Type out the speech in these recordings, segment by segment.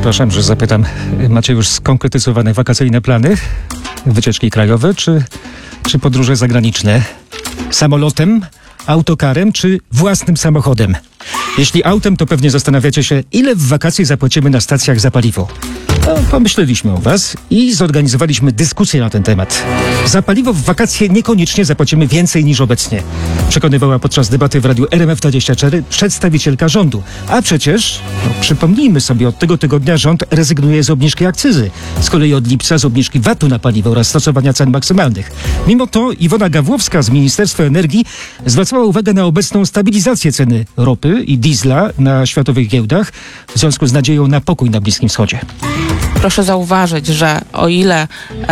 przepraszam, że zapytam. Macie już skonkretyzowane wakacyjne plany? Wycieczki krajowe czy podróże zagraniczne? Samolotem, autokarem czy własnym samochodem? Jeśli autem, to pewnie zastanawiacie się, ile w wakacje zapłacimy na stacjach za paliwo. No, pomyśleliśmy o was i zorganizowaliśmy dyskusję na ten temat. Za paliwo w wakacje niekoniecznie zapłacimy więcej niż obecnie, przekonywała podczas debaty w radiu RMF24 przedstawicielka rządu. A przecież, przypomnijmy sobie, od tego tygodnia rząd rezygnuje z obniżki akcyzy. Z kolei od lipca z obniżki VAT-u na paliwo oraz stosowania cen maksymalnych. Mimo to Iwona Gawłowska z Ministerstwa Energii zwracała uwagę na obecną stabilizację ceny ropy i diesla na światowych giełdach w związku z nadzieją na pokój na Bliskim Wschodzie. Proszę zauważyć, że o ile,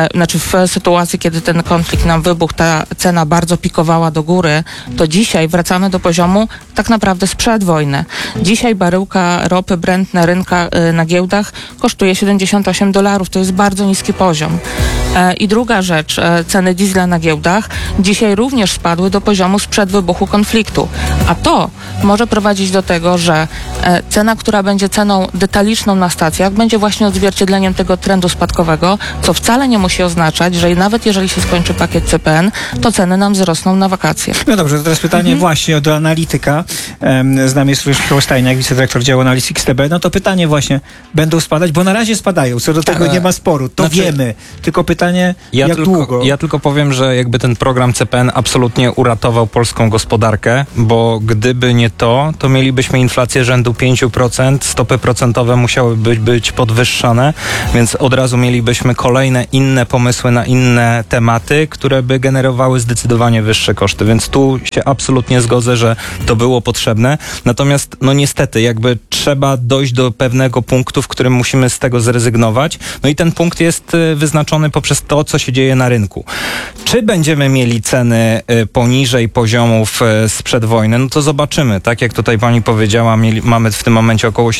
w sytuacji, kiedy ten konflikt nam wybuchł, ta cena bardzo pikowała do góry, to dzisiaj wracamy do poziomu tak naprawdę sprzed wojny. Dzisiaj baryłka ropy Brent na giełdach kosztuje $78. To jest bardzo niski poziom. I druga rzecz, ceny diesla na giełdach dzisiaj również spadły do poziomu sprzed wybuchu konfliktu. A to może prowadzić do tego, że cena, która będzie ceną detaliczną na stacjach, będzie właśnie odzwierciedleniem tego trendu spadkowego, co wcale nie musi oznaczać, że nawet jeżeli się skończy pakiet CPN, to ceny nam wzrosną na wakacje. No dobrze, to teraz pytanie właśnie do analityka. Z nami jest również Michał Stajniak, wicedyrektor działu analiz XTB. No to pytanie właśnie, będą spadać? Bo na razie spadają, co do tego nie ma sporu. To wiemy. Tylko pytanie, jak długo? Ja tylko powiem, że jakby ten program CPN absolutnie uratował polską gospodarkę, bo gdyby nie to mielibyśmy inflację rzędu 5%, stopy procentowe musiałyby być podwyższane, więc od razu mielibyśmy kolejne inne pomysły na inne tematy, które by generowały zdecydowanie wyższe koszty, więc tu się absolutnie zgodzę, że to było potrzebne. Natomiast no niestety jakby trzeba dojść do pewnego punktu, w którym musimy z tego zrezygnować. No i ten punkt jest wyznaczony poprzez to, co się dzieje na rynku. Czy będziemy mieli ceny poniżej poziomów sprzed wojny? No to zobaczymy. Tak jak tutaj pani powiedziała, mamy w tym momencie około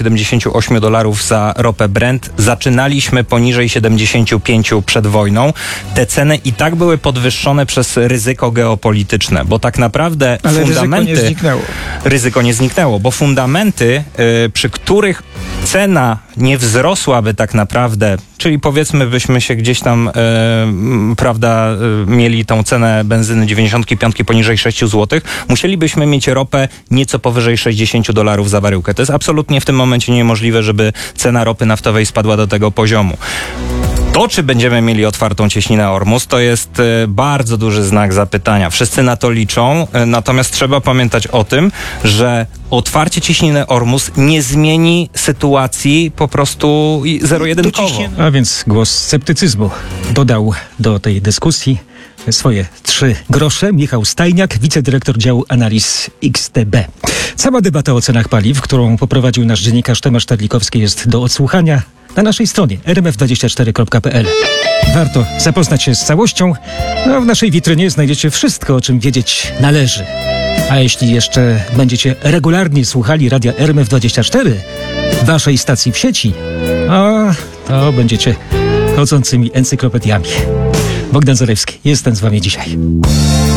$78 za ropę Brent. Zaczynaliśmy poniżej 75 przed wojną. Te ceny i tak były podwyższone przez ryzyko geopolityczne, bo tak naprawdę ale fundamenty... Ryzyko nie zniknęło, bo fundamenty, przy których cena nie wzrosłaby tak naprawdę, czyli powiedzmy byśmy się gdzieś tam, mieli tą cenę benzyny 95 poniżej 6 zł, musielibyśmy mieć ropę nieco powyżej $60 za baryłkę. To jest absolutnie w tym momencie niemożliwe, żeby cena ropy naftowej spadła do tego poziomu. To, czy będziemy mieli otwartą cieśninę Ormus, to jest bardzo duży znak zapytania. Wszyscy na to liczą, natomiast trzeba pamiętać o tym, że otwarcie cieśniny Ormus nie zmieni sytuacji po prostu zero-jedynkowo. A więc głos sceptycyzmu dodał do tej dyskusji swoje 3 grosze Michał Stajniak, wicedyrektor działu analiz XTB. Cała debata o cenach paliw, którą poprowadził nasz dziennikarz Tomasz Terlikowski, jest do odsłuchania na naszej stronie rmf24.pl. Warto zapoznać się z całością. W naszej witrynie znajdziecie wszystko, o czym wiedzieć należy. A jeśli jeszcze będziecie regularnie słuchali radia RMF24, waszej stacji w sieci, to będziecie chodzącymi encyklopediami. Bogdan Zarewski, jestem z wami dzisiaj.